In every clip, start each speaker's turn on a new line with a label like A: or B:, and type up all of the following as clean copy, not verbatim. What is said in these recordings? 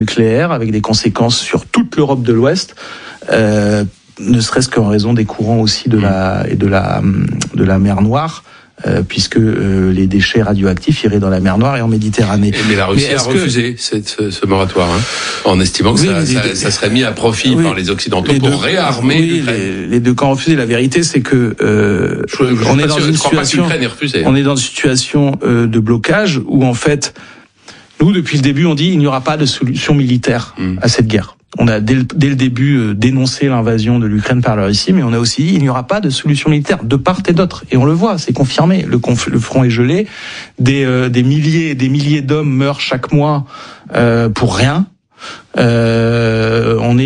A: nucléaire avec des conséquences sur toute l'Europe de l'Ouest, ne serait-ce qu'en raison des courants aussi de la mer Noire. Puisque les déchets radioactifs iraient dans la mer Noire et en Méditerranée.
B: Mais la Russie a refusé ce moratoire, en estimant que ça serait mis à profit par les Occidentaux pour réarmer l'Ukraine.
A: Les deux camps ont refusé. La vérité, c'est que on est dans une situation de blocage où en fait, nous depuis le début, on dit il n'y aura pas de solution militaire à cette guerre. On a dès le début dénoncé l'invasion de l'Ukraine par la Russie, mais on a aussi dit il n'y aura pas de solution militaire de part et d'autre. Et on le voit, c'est confirmé. Le front est gelé. Des milliers et des milliers d'hommes meurent chaque mois pour rien. On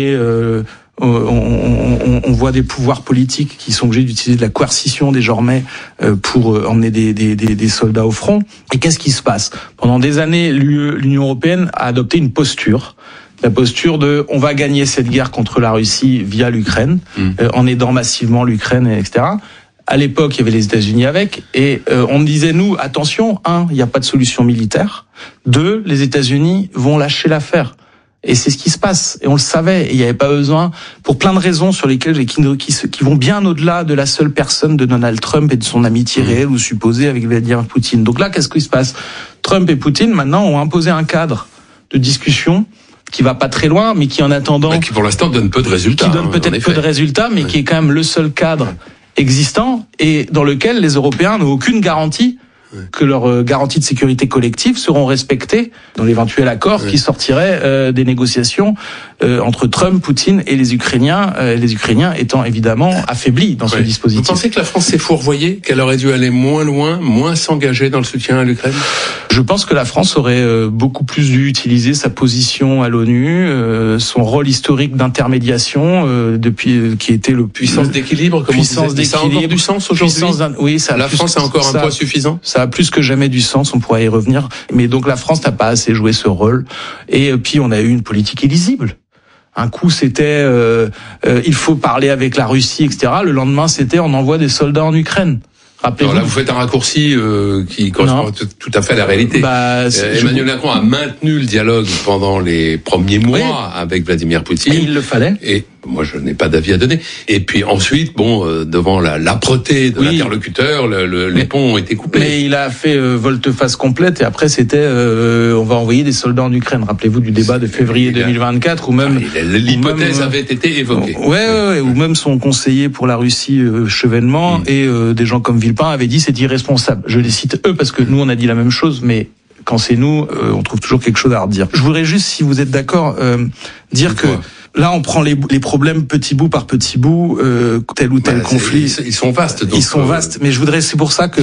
A: voit des pouvoirs politiques qui sont obligés d'utiliser de la coercition désormais pour emmener des soldats au front. Et qu'est-ce qui se passe ? Pendant des années, l'Union européenne a adopté une posture. La posture de on va gagner cette guerre contre la Russie via l'Ukraine, en aidant massivement l'Ukraine, etc. À l'époque, il y avait les États-Unis avec, et on disait nous, attention, 1, il n'y a pas de solution militaire, 2, les États-Unis vont lâcher l'affaire. Et c'est ce qui se passe, et on le savait, et il n'y avait pas besoin, pour plein de raisons sur lesquelles qui vont bien au-delà de la seule personne de Donald Trump et de son amitié réelle ou supposée avec Vladimir Poutine. Donc là, qu'est-ce qui se passe ? Trump et Poutine, maintenant, ont imposé un cadre de discussion qui va pas très loin, mais qui en attendant...
B: qui pour l'instant donne peu de résultats.
A: Qui donne peut-être peu de résultats, mais qui est quand même le seul cadre existant et dans lequel les Européens n'ont aucune garantie que leurs garanties de sécurité collective seront respectées dans l'éventuel accord qui sortirait des négociations entre Trump, Poutine et les Ukrainiens étant évidemment affaiblis dans ce dispositif.
B: Vous pensez que la France s'est fourvoyée, qu'elle aurait dû aller moins loin, moins s'engager dans le soutien à l'Ukraine ?
A: Je pense que la France aurait beaucoup plus dû utiliser sa position à l'ONU, son rôle historique d'intermédiation depuis qui était le
B: puissance d'équilibre, comme puissance d'équilibre. Ça a encore du sens aujourd'hui.
A: Oui, ça.
B: La France a encore un poids suffisant.
A: Ça a plus que jamais du sens. On pourrait y revenir. Mais donc la France n'a pas assez joué ce rôle. Et puis on a eu une politique illisible. Un coup, c'était il faut parler avec la Russie, etc. Le lendemain, c'était on envoie des soldats en Ukraine.
B: Alors là, vous faites un raccourci qui correspond tout à fait à la réalité. Emmanuel Macron a maintenu le dialogue pendant les premiers mois avec Vladimir Poutine.
A: Et il le fallait.
B: Et moi, je n'ai pas d'avis à donner. Et puis ensuite, devant l'âpreté de l'interlocuteur, les ponts ont été coupés.
A: Mais il a fait volte-face complète. Et après, c'était on va envoyer des soldats en Ukraine. Rappelez-vous du débat de février 2024, où même
B: l'hypothèse avait été évoquée.
A: Ou même son conseiller pour la Russie, Chevènement, et des gens comme Villepin avaient dit c'est irresponsable. Je les cite eux parce que nous on a dit la même chose, mais quand c'est nous, on trouve toujours quelque chose à redire. Je voudrais juste, si vous êtes d'accord, dire que là, on prend les problèmes petit bout par petit bout, tel ou tel conflit.
B: Ils sont vastes. Donc,
A: ils sont vastes, mais je voudrais, c'est pour ça que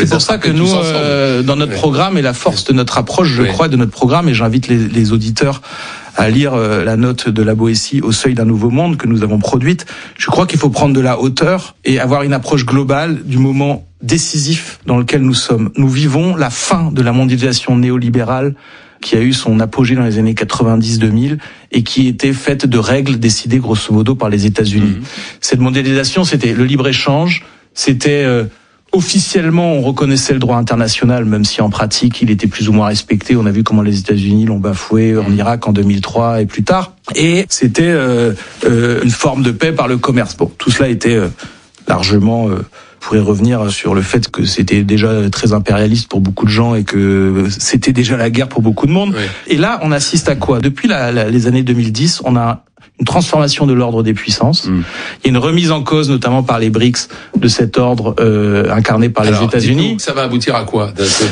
A: nous, dans notre programme et la force de notre approche, je crois, de notre programme, et j'invite les auditeurs à lire la note de la Boétie au seuil d'un nouveau monde que nous avons produite. Je crois qu'il faut prendre de la hauteur et avoir une approche globale du moment décisif dans lequel nous sommes. Nous vivons la fin de la mondialisation néolibérale qui a eu son apogée dans les années 90-2000 et qui était faite de règles décidées grosso modo par les États-Unis. Cette mondialisation, c'était le libre-échange, c'était officiellement on reconnaissait le droit international, même si en pratique il était plus ou moins respecté. On a vu comment les États-Unis l'ont bafoué en Irak en 2003 et plus tard. Et c'était une forme de paix par le commerce. Bon, tout cela était largement... pourrait revenir sur le fait que c'était déjà très impérialiste pour beaucoup de gens et que c'était déjà la guerre pour beaucoup de monde. Et là, on assiste à quoi ? Depuis les années 2010, on a une transformation de l'ordre des puissances. Il y a une remise en cause, notamment par les BRICS, de cet ordre incarné par les États-Unis.
B: Ça va aboutir à quoi ?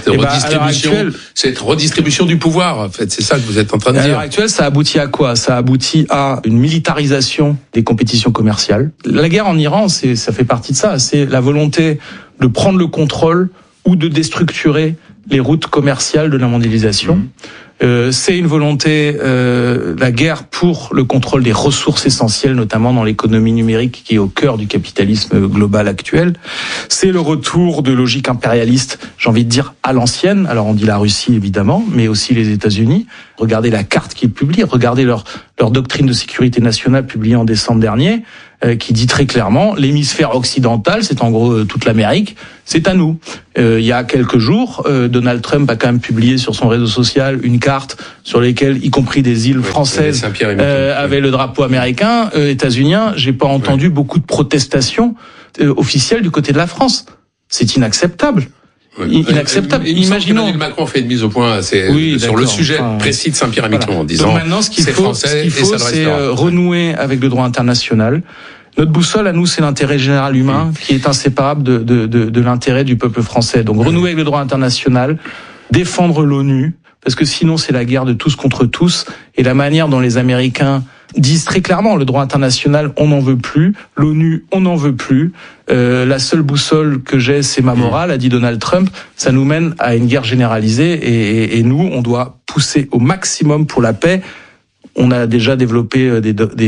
B: Cette redistribution du pouvoir, en fait, c'est ça que vous êtes en train de dire.
A: À l'heure actuelle, ça aboutit à quoi ? Ça aboutit à une militarisation des compétitions commerciales. La guerre en Iran, ça fait partie de ça. C'est la volonté de prendre le contrôle ou de déstructurer les routes commerciales de la mondialisation. C'est une volonté, la guerre pour le contrôle des ressources essentielles, notamment dans l'économie numérique qui est au cœur du capitalisme global actuel. C'est le retour de logique impérialiste, j'ai envie de dire, à l'ancienne. Alors on dit la Russie évidemment, mais aussi les États-Unis. Regardez la carte qu'ils publient, regardez leur doctrine de sécurité nationale publiée en décembre dernier, qui dit très clairement l'hémisphère occidental, c'est en gros toute l'Amérique, c'est à nous. Il y a quelques jours, Donald Trump a quand même publié sur son réseau social une carte sur laquelle, y compris des îles françaises, avait le drapeau américain, états-unien. J'ai pas entendu beaucoup de protestations officielles du côté de la France. C'est inacceptable. Inacceptable. Imaginons.
B: Emmanuel Macron fait une mise au point sur le sujet précis de Saint-Pierre-et-Miquelon en disant.
A: Donc maintenant, ce qu'il faut, c'est renouer avec le droit international. Notre boussole à nous, c'est l'intérêt général humain qui est inséparable de l'intérêt du peuple français. Donc renouer avec le droit international, défendre l'ONU, parce que sinon c'est la guerre de tous contre tous. Et la manière dont les Américains disent très clairement, le droit international, on n'en veut plus, l'ONU, on n'en veut plus, la seule boussole que j'ai, c'est ma morale, a dit Donald Trump, ça nous mène à une guerre généralisée et nous, on doit pousser au maximum pour la paix. On a déjà développé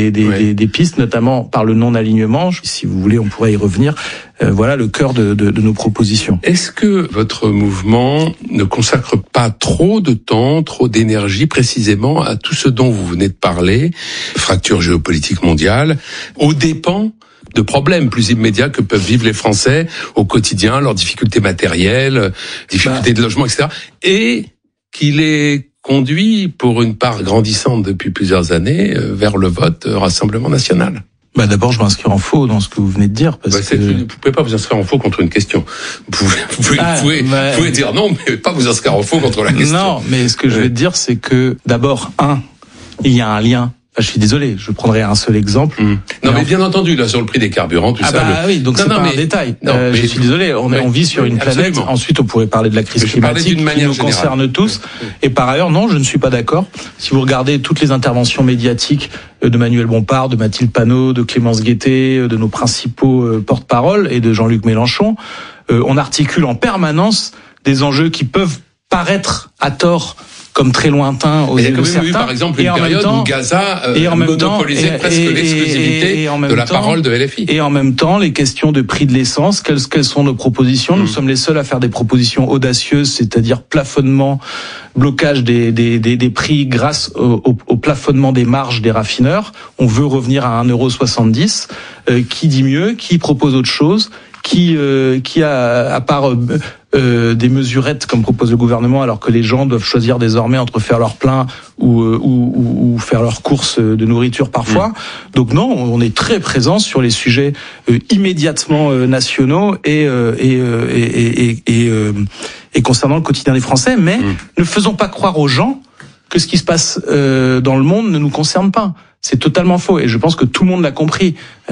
A: des pistes, notamment par le non-alignement. Si vous voulez, on pourrait y revenir. Voilà le cœur de nos propositions.
B: Est-ce que votre mouvement ne consacre pas trop de temps, trop d'énergie précisément à tout ce dont vous venez de parler, fracture géopolitique mondiale, aux dépens de problèmes plus immédiats que peuvent vivre les Français au quotidien, leurs difficultés matérielles, difficultés de logement, etc. Et qu'il est conduit pour une part grandissante depuis plusieurs années vers le vote Rassemblement national.
A: D'abord, je m'inscris en faux dans ce que vous venez de dire. Parce que...
B: Vous pouvez pas vous inscrire en faux contre une question. Vous pouvez dire non, mais pas vous inscrire en faux contre la question.
A: Non, mais ce que je vais te dire, c'est que d'abord, il y a un lien. Je suis désolé, je prendrai un seul exemple.
B: Non, mais bien entendu, là, sur le prix des carburants, tout ça.
A: Oui, donc c'est pas un détail. Je suis désolé, on vit sur une planète.
B: Absolument.
A: Ensuite, on pourrait parler de la crise climatique qui nous concerne tous. Et par ailleurs, non, je ne suis pas d'accord. Si vous regardez toutes les interventions médiatiques de Manuel Bompard, de Mathilde Panot, de Clémence Guettet, de nos principaux porte-parole et de Jean-Luc Mélenchon, on articule en permanence des enjeux qui peuvent paraître à tort comme très lointain aux yeux de certains.
B: Il y a quand même eu, par exemple, une période où Gaza monopolisait presque l'exclusivité de la parole de LFI.
A: Et en même temps, les questions de prix de l'essence, quelles sont nos propositions? Nous sommes les seuls à faire des propositions audacieuses, c'est-à-dire plafonnement, blocage des prix grâce au plafonnement des marges des raffineurs. On veut revenir à 1,70 €. Qui dit mieux? Qui propose autre chose? Qui a, à part des mesurettes comme propose le gouvernement, alors que les gens doivent choisir désormais entre faire leur plein ou faire leurs courses de nourriture parfois. Donc non, on est très présent sur les sujets immédiatement nationaux et concernant le quotidien des Français, mais ne faisons pas croire aux gens que ce qui se passe dans le monde ne nous concerne pas. C'est totalement faux et je pense que tout le monde l'a compris.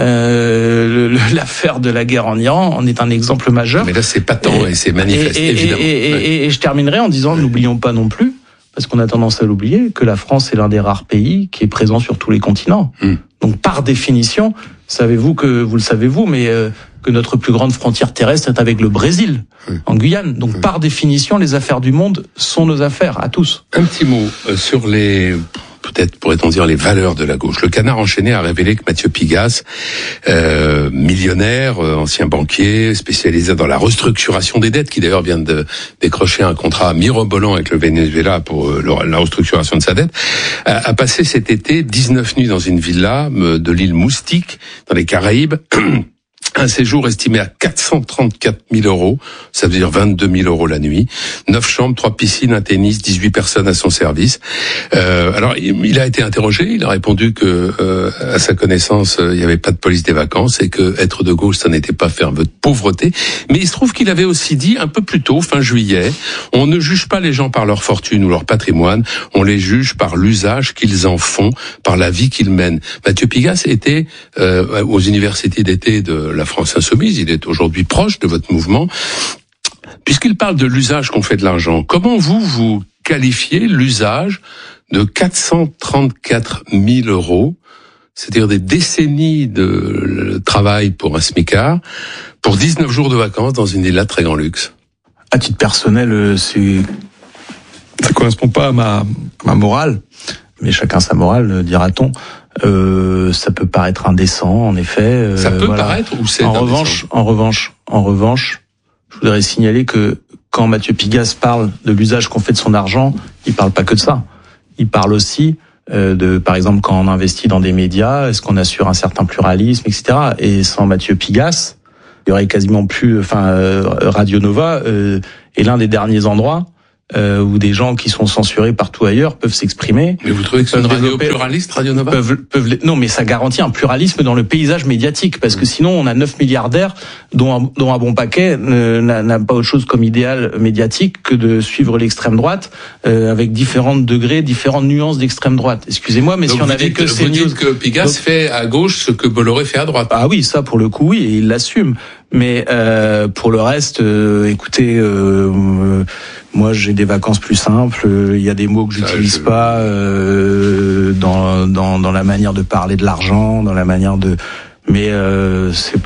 A: L'affaire de la guerre en Iran en est un exemple majeur.
B: Mais là, c'est patent et c'est manifeste, évidemment.
A: Et je terminerai en disant, n'oublions pas non plus, parce qu'on a tendance à l'oublier, que la France est l'un des rares pays qui est présent sur tous les continents. Donc, par définition, vous le savez, mais que notre plus grande frontière terrestre est avec le Brésil, en Guyane. Donc, par définition, les affaires du monde sont nos affaires, à tous.
B: Un petit mot sur peut-être pourrait-on dire les valeurs de la gauche. Le Canard enchaîné a révélé que Mathieu Pigasse, millionnaire, ancien banquier, spécialisé dans la restructuration des dettes, qui d'ailleurs vient de décrocher un contrat mirobolant avec le Venezuela pour la restructuration de sa dette, a passé cet été 19 nuits dans une villa de l'île Moustique, dans les Caraïbes. Un séjour estimé à 434 000 €, ça veut dire 22 000 € la nuit, 9 chambres, 3 piscines, un tennis, 18 personnes à son service. Alors, il a été interrogé, il a répondu que, à sa connaissance, il n'y avait pas de police des vacances et que être de gauche, ça n'était pas faire vœu de pauvreté. Mais il se trouve qu'il avait aussi dit, un peu plus tôt, fin juillet, on ne juge pas les gens par leur fortune ou leur patrimoine, on les juge par l'usage qu'ils en font, par la vie qu'ils mènent. Mathieu Pigasse était aux universités d'été de la France Insoumise, il est aujourd'hui proche de votre mouvement. Puisqu'il parle de l'usage qu'on fait de l'argent, comment vous qualifiez l'usage de 434 000 €, c'est-à-dire des décennies de travail pour un smicard, pour 19 jours de vacances dans une villa de très grand luxe?
A: À titre personnel, ça correspond pas à ma morale, mais chacun sa morale, dira-t-on. Ça peut paraître indécent, en effet.
B: Ça peut paraître ou c'est indécent?
A: En revanche, je voudrais signaler que quand Mathieu Pigasse parle de l'usage qu'on fait de son argent, il parle pas que de ça. Il parle aussi par exemple, quand on investit dans des médias, est-ce qu'on assure un certain pluralisme, etc. Et sans Mathieu Pigasse, il y aurait quasiment plus. Radio Nova est l'un des derniers endroits où des gens qui sont censurés partout ailleurs peuvent s'exprimer.
B: Mais vous trouvez que c'est une radio pluraliste, Radio Nova ?
A: Non, mais ça garantit un pluralisme dans le paysage médiatique, parce que sinon on a 9 milliardaires dont un bon paquet n'a pas autre chose comme idéal médiatique que de suivre l'extrême droite avec différents degrés, différentes nuances d'extrême droite. Excusez-moi, mais donc si on avait que
B: CNews... Vous dites que Pigasse fait à gauche ce que Bolloré fait à droite.
A: Ah oui, ça pour le coup oui, et il l'assume. Mais pour le reste, écoutez, moi j'ai des vacances plus simples. Il y a des mots que j'utilise pas dans la manière de parler de l'argent, dans la manière de. Mais c'est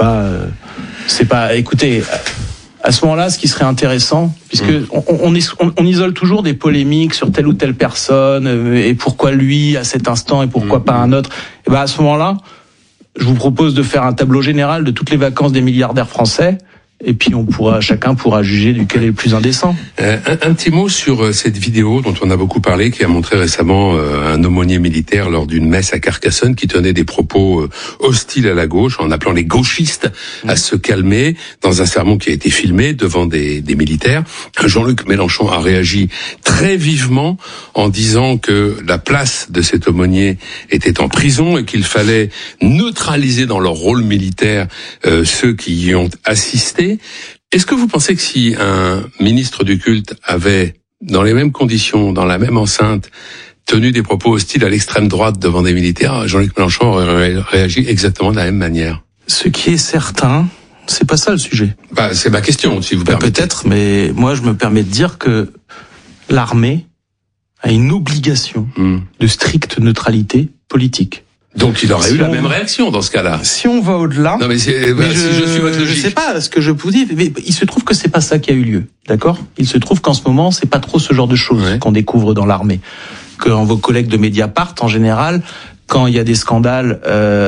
A: pas. Écoutez, à ce moment-là, ce qui serait intéressant, puisque on isole toujours des polémiques sur telle ou telle personne et pourquoi lui à cet instant et pourquoi pas un autre. Et ben à ce moment-là, je vous propose de faire un tableau général de toutes les vacances des milliardaires français. Et puis chacun pourra juger duquel est le plus indécent.
B: Un petit mot sur cette vidéo dont on a beaucoup parlé, qui a montré récemment un aumônier militaire lors d'une messe à Carcassonne qui tenait des propos hostiles à la gauche, en appelant les gauchistes à se calmer, dans un sermon qui a été filmé devant des militaires. Jean-Luc Mélenchon a réagi très vivement en disant que la place de cet aumônier était en prison et qu'il fallait neutraliser dans leur rôle militaire ceux qui y ont assisté. Est-ce que vous pensez que si un ministre du culte avait, dans les mêmes conditions, dans la même enceinte, tenu des propos hostiles à l'extrême droite devant des militaires, Jean-Luc Mélenchon aurait réagi exactement de la même manière?
A: Ce qui est certain, c'est pas ça le sujet.
B: C'est ma question, si vous permettez.
A: Peut-être, mais moi je me permets de dire que l'armée a une obligation de stricte neutralité politique.
B: Donc il aurait eu la même réaction dans ce cas-là.
A: Si on va au-delà,
B: non mais si je suis votre logique.
A: Je sais pas ce que je vous dis, mais il se trouve que c'est pas ça qui a eu lieu, d'accord ? Il se trouve qu'en ce moment, c'est pas trop ce genre de choses qu'on découvre dans l'armée. Que vos collègues de Mediapart, en général, quand il y a des scandales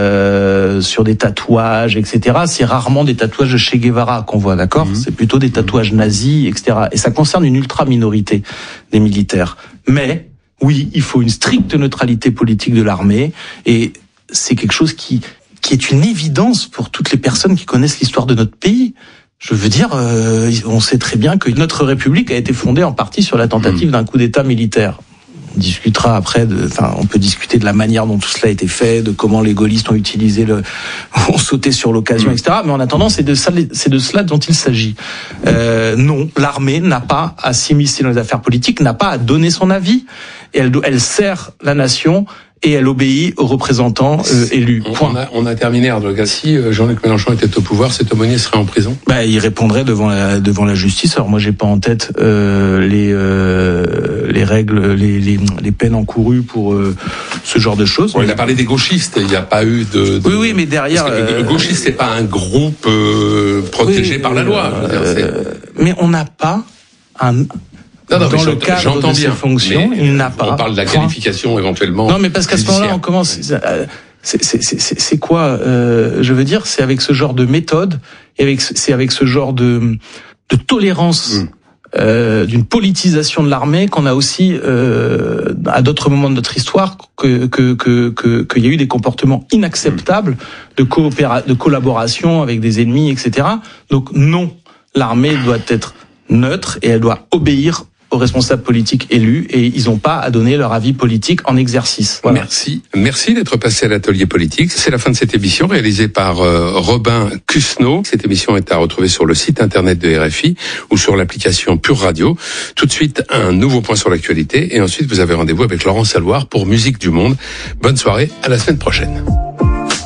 A: sur des tatouages, etc., c'est rarement des tatouages de Che Guevara qu'on voit, d'accord ? C'est plutôt des tatouages nazis, etc. Et ça concerne une ultra-minorité des militaires. Mais oui, il faut une stricte neutralité politique de l'armée, et c'est quelque chose qui est une évidence pour toutes les personnes qui connaissent l'histoire de notre pays. Je veux dire, on sait très bien que notre République a été fondée en partie sur la tentative d'un coup d'État militaire. On discutera après on peut discuter de la manière dont tout cela a été fait, de comment les gaullistes ont ont sauté sur l'occasion, etc. Mais en attendant, c'est de cela dont il s'agit. Non, l'armée n'a pas à s'immiscer dans les affaires politiques, n'a pas à donner son avis. Et elle sert la nation et elle obéit aux représentants élus.
B: On a terminé, Erdogan. Si Jean-Luc Mélenchon était au pouvoir, cet aumônier serait en prison ?
A: Il répondrait devant la justice. Alors moi, j'ai pas en tête les règles, les peines encourues pour ce genre de choses.
B: Il a parlé des gauchistes. Il n'y a pas eu de...
A: Oui, mais derrière...
B: le gauchiste, c'est pas un groupe protégé par la loi.
A: Mais on n'a pas un... dans le cadre de ses fonctions, il n'a pas.
B: On parle de la qualification éventuellement.
A: Non, mais parce qu'à ce moment-là, on commence. C'est quoi je veux dire, c'est avec ce genre de méthode, et c'est avec ce genre de tolérance d'une politisation de l'armée qu'on a aussi à d'autres moments de notre histoire qu'il y a eu des comportements inacceptables de collaboration avec des ennemis, etc. Donc non, l'armée doit être neutre et elle doit obéir aux responsables politiques élus, et ils n'ont pas à donner leur avis politique en exercice. Voilà.
B: Merci d'être passé à l'atelier politique. C'est la fin de cette émission réalisée par Robin Cusneau. Cette émission est à retrouver sur le site internet de RFI ou sur l'application Pure Radio. Tout de suite, un nouveau point sur l'actualité, et ensuite vous avez rendez-vous avec Laurent Saloir pour Musique du Monde. Bonne soirée, à la semaine prochaine.